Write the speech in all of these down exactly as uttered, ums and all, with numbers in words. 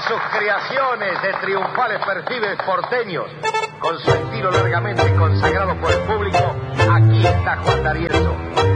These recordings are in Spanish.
sus creaciones de triunfales perfiles porteños, con su estilo largamente consagrado por el público, aquí está Juan D'Arienzo.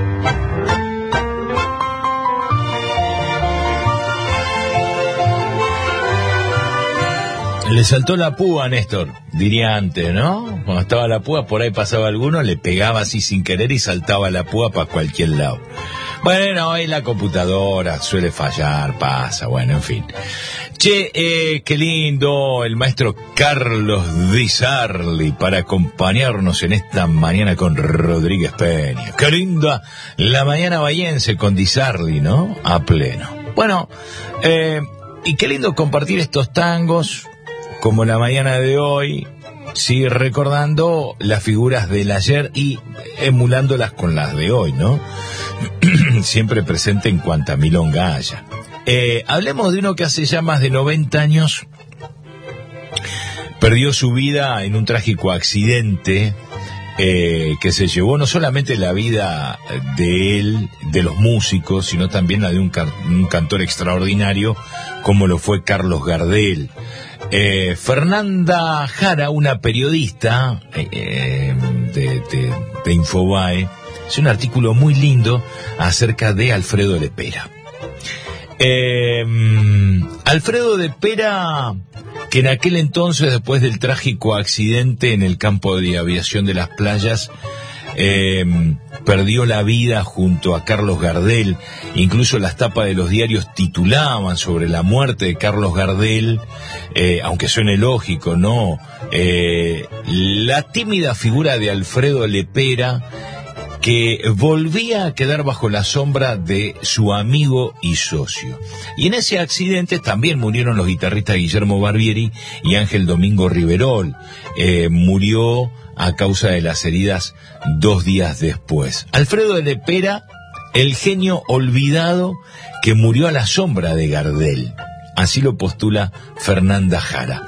Le saltó la púa, Néstor, diría antes, ¿no? Cuando estaba la púa, por ahí pasaba alguno, le pegaba así sin querer y saltaba la púa para cualquier lado. Bueno, hoy la computadora suele fallar, pasa, bueno, en fin. Che, eh, qué lindo el maestro Carlos Di Sarli para acompañarnos en esta mañana con Rodríguez Peña. Qué linda la mañana bahiense con Di Sarli, ¿no? A pleno. Bueno, eh, y qué lindo compartir estos tangos como la mañana de hoy, sí, recordando las figuras del ayer y emulándolas con las de hoy, ¿no? Siempre presente en cuanta milonga haya. Eh, hablemos de uno que hace ya más de noventa años perdió su vida en un trágico accidente eh, que se llevó no solamente la vida de él, de los músicos, sino también la de un, can- un cantor extraordinario como lo fue Carlos Gardel. Eh, Fernanda Jara, una periodista eh, de, de, de Infobae, es un artículo muy lindo acerca de Alfredo Lepera. Eh, Alfredo Lepera, que en aquel entonces, después del trágico accidente en el campo de aviación de Las Playas, eh, perdió la vida junto a Carlos Gardel. Incluso las tapas de los diarios titulaban sobre la muerte de Carlos Gardel, eh, aunque suene lógico, ¿no? Eh, la tímida figura de Alfredo Lepera, que volvía a quedar bajo la sombra de su amigo y socio. Y en ese accidente también murieron los guitarristas Guillermo Barbieri y Ángel Domingo Riverol. Eh, murió a causa de las heridas dos días después. Alfredo Lepera, el genio olvidado que murió a la sombra de Gardel. Así lo postula Fernanda Jara.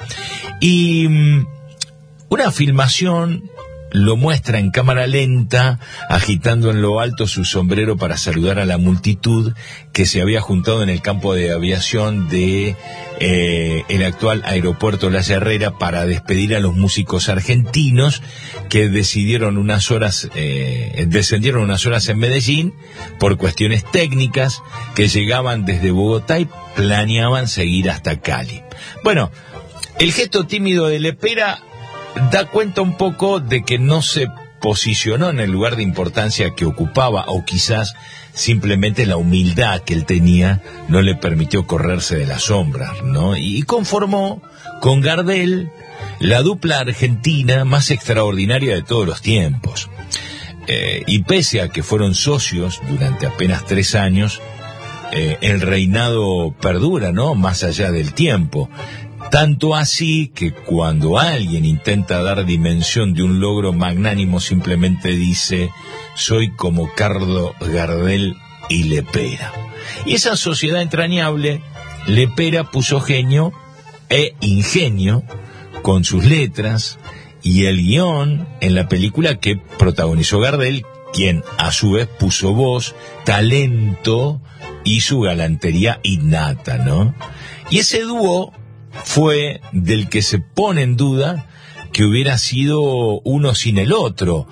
Y um, una filmación lo muestra en cámara lenta, agitando en lo alto su sombrero para saludar a la multitud que se había juntado en el campo de aviación de eh, el actual aeropuerto La Herrera para despedir a los músicos argentinos que decidieron unas horas, eh, descendieron unas horas en Medellín por cuestiones técnicas, que llegaban desde Bogotá y planeaban seguir hasta Cali. Bueno, el gesto tímido de Lepera da cuenta un poco de que no se posicionó en el lugar de importancia que ocupaba, o quizás simplemente la humildad que él tenía no le permitió correrse de las sombras, ¿no? Y conformó con Gardel la dupla argentina más extraordinaria de todos los tiempos. Eh, y pese a que fueron socios durante apenas tres años, eh, el reinado perdura, ¿no? Más allá del tiempo. Tanto así que cuando alguien intenta dar dimensión de un logro magnánimo, simplemente dice: soy como Carlos Gardel y Lepera. Y esa sociedad entrañable, Lepera puso genio e ingenio con sus letras y el guión en la película que protagonizó Gardel, quien a su vez puso voz, talento y su galantería innata, ¿no? Y ese dúo fue del que se pone en duda que hubiera sido uno sin el otro,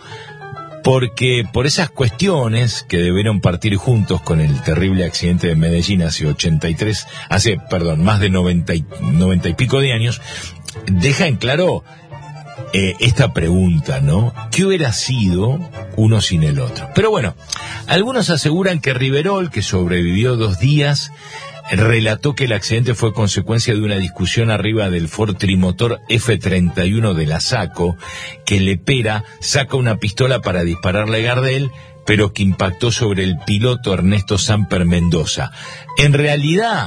porque por esas cuestiones que debieron partir juntos con el terrible accidente de Medellín hace ochenta y tres, hace, perdón, más de noventa y, noventa y pico de años, deja en claro eh, esta pregunta, ¿no? ¿Qué hubiera sido uno sin el otro? Pero bueno, algunos aseguran que Riverol, que sobrevivió dos días, relató que el accidente fue consecuencia de una discusión arriba del Ford trimotor F treinta y uno de la SACO, que Lepera saca una pistola para dispararle a Gardel, pero que impactó sobre el piloto Ernesto Samper Mendoza. En realidad,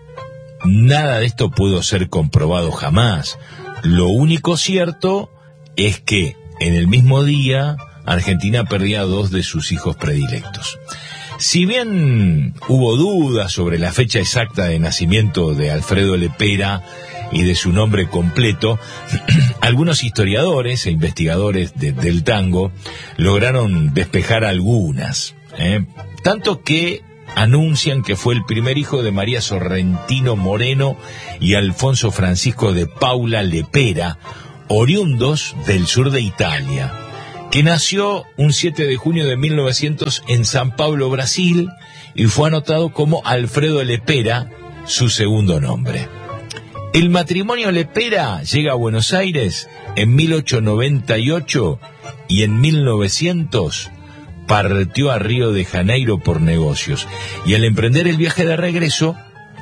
nada de esto pudo ser comprobado jamás. Lo único cierto es que en el mismo día Argentina perdía a dos de sus hijos predilectos. Si bien hubo dudas sobre la fecha exacta de nacimiento de Alfredo Lepera y de su nombre completo, algunos historiadores e investigadores de, del tango lograron despejar algunas, ¿eh? Tanto que anuncian que fue el primer hijo de María Sorrentino Moreno y Alfonso Francisco de Paula Lepera, oriundos del sur de Italia, que nació un siete de junio de mil novecientos en San Pablo, Brasil, y fue anotado como Alfredo Lepera, su segundo nombre. El matrimonio Lepera llega a Buenos Aires en mil ochocientos noventa y ocho y en mil novecientos partió a Río de Janeiro por negocios. Y al emprender el viaje de regreso,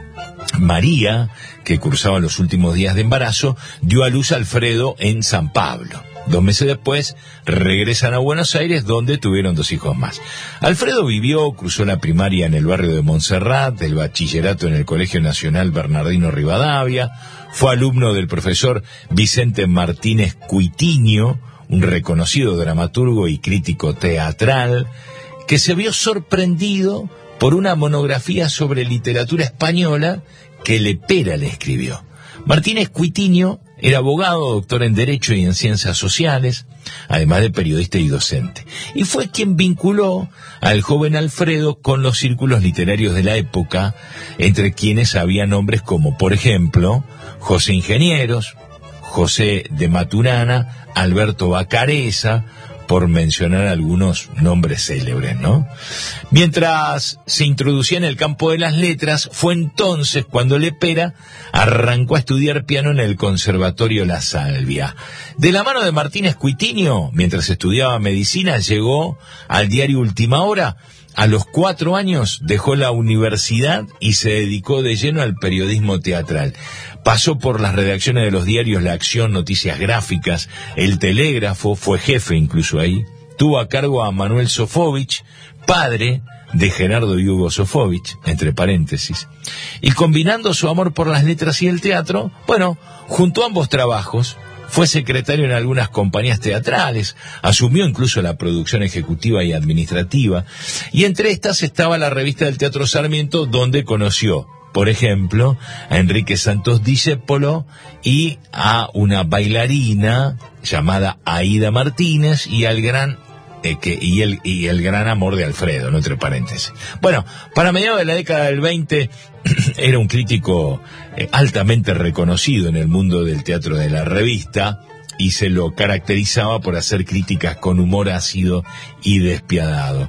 María, que cursaba los últimos días de embarazo, dio a luz a Alfredo en San Pablo. Dos meses después regresan a Buenos Aires, donde tuvieron dos hijos más. Alfredo vivió, cursó la primaria en el barrio de Montserrat, el bachillerato en el Colegio Nacional Bernardino Rivadavia, fue alumno del profesor Vicente Martínez Cuitiño, un reconocido dramaturgo y crítico teatral, que se vio sorprendido por una monografía sobre literatura española que Lepera le escribió. Martínez Cuitiño era abogado, doctor en Derecho y en Ciencias Sociales, además de periodista y docente. Y fue quien vinculó al joven Alfredo con los círculos literarios de la época, entre quienes había nombres como, por ejemplo, José Ingenieros, José de Maturana, Alberto Bacareza, por mencionar algunos nombres célebres, ¿no? Mientras se introducía en el campo de las letras, fue entonces cuando Lepera arrancó a estudiar piano en el Conservatorio La Salvia. De la mano de Martínez Cuitiño, mientras estudiaba medicina, llegó al diario Última Hora. A los cuatro años dejó la universidad y se dedicó de lleno al periodismo teatral. Pasó por las redacciones de los diarios La Acción, Noticias Gráficas, El Telégrafo, fue jefe incluso ahí. Tuvo a cargo a Manuel Sofovich, padre de Gerardo y Hugo Sofovich, entre paréntesis. Y combinando su amor por las letras y el teatro, bueno, junto a ambos trabajos, fue secretario en algunas compañías teatrales, asumió incluso la producción ejecutiva y administrativa, y entre estas estaba la revista del Teatro Sarmiento, donde conoció, por ejemplo, a Enrique Santos Discépolo y a una bailarina llamada Aída Martínez y al gran eh, que, y el y el gran amor de Alfredo, ¿no? Entre paréntesis. Bueno, para mediados de la década del veinte era un crítico eh, altamente reconocido en el mundo del teatro de la revista y se lo caracterizaba por hacer críticas con humor ácido y despiadado.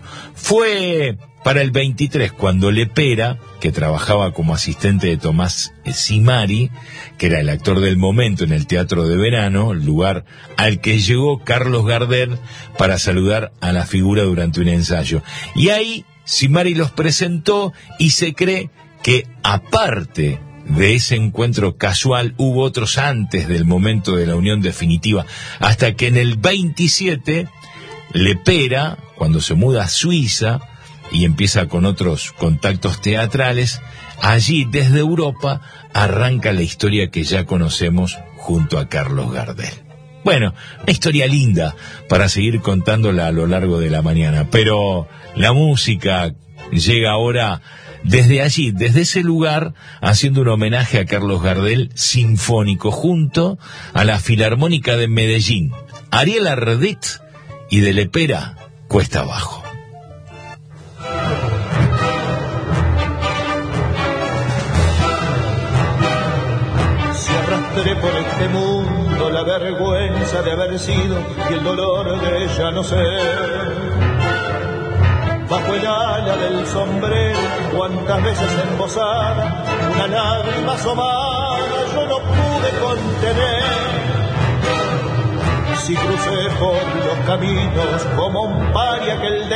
Fue para el veintitrés cuando Lepera, que trabajaba como asistente de Tomás Simari, que era el actor del momento en el Teatro de Verano, lugar al que llegó Carlos Gardel para saludar a la figura durante un ensayo. Y ahí Simari los presentó y se cree que aparte de ese encuentro casual hubo otros antes del momento de la unión definitiva, hasta que en el veintisiete Lepera, cuando se muda a Suiza y empieza con otros contactos teatrales, allí desde Europa arranca la historia que ya conocemos junto a Carlos Gardel. Bueno, una historia linda para seguir contándola a lo largo de la mañana, pero la música llega ahora desde allí, desde ese lugar, haciendo un homenaje a Carlos Gardel sinfónico junto a la Filarmónica de Medellín, Ariel Ardit y de Lepera, Cuesta Abajo. Si arrastré por este mundo la vergüenza de haber sido y el dolor de ya no ser, bajo el ala del sombrero, cuántas veces embosada, una lágrima asomada yo no pude contener. Si crucé por los caminos como un paria que el de